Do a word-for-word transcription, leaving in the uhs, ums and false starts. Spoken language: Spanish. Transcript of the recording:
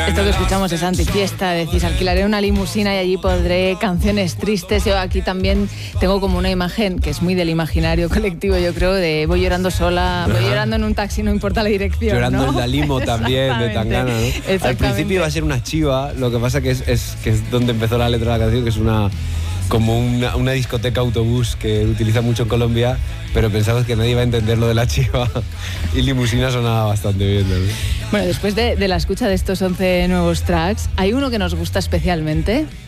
Esto que escuchamos es antifiesta, decís, alquilaré una limusina y allí podré canciones tristes. Yo aquí también tengo como una imagen que es muy del imaginario colectivo, yo creo, de voy llorando sola, voy Ajá. llorando en un taxi, no importa la dirección, Llorando ¿no? en la limo también, de Tangana, ¿no? Al principio iba a ser una chiva, lo que pasa que es, es, que es donde empezó la letra de la canción, que es una... como una, una discoteca autobús que utiliza mucho en Colombia, pero pensamos que nadie iba a entender lo de la chiva y limusina sonaba bastante bien, ¿no? Bueno, después de, de la escucha de estos once nuevos tracks, ¿hay uno que nos gusta especialmente?